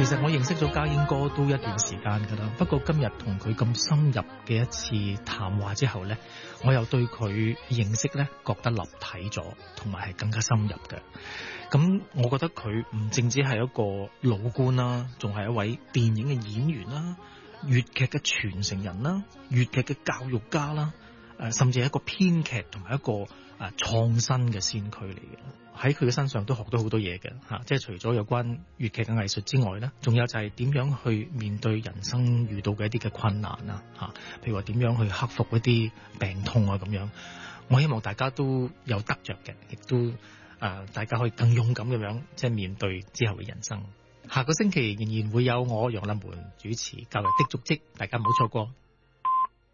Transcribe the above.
其實我認識咗家英哥都一段時間㗎啦，不過今日同佢咁深入嘅一次談話之後呢，我又對佢認識呢覺得立體咗，同埋係更加深入嘅。咁我覺得佢唔淨止係一個老官啦，仲係一位電影嘅演員啦，粵劇嘅傳承人啦，粵劇嘅教育家啦，甚至係一個編劇同埋一個創新嘅先驅嚟嘅。喺佢嘅身上都學到好多嘢嘅嚇，即係除咗有關粵劇嘅藝術之外咧，仲有就係點樣去面對人生遇到嘅一啲嘅困難啊嚇，譬如話點樣去克服一啲病痛啊咁樣。我希望大家都有得着嘅，亦都大家可以更勇敢咁樣即係面對之後嘅人生。下個星期仍然會有我楊立門主持《教育的足跡》，大家唔好錯過。